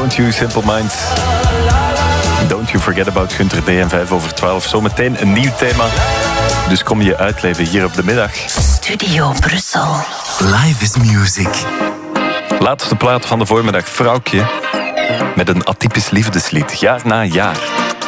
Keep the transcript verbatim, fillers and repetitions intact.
Don't You, Simple Minds. Don't You Forget About Gunter D en vijf over twaalf. Zometeen een nieuw thema. Dus kom je uitleven hier op de middag. Studio Brussel. Live is music. Laatste plaat van de voormiddag, Vrouwtje. Met een atypisch liefdeslied, jaar na jaar.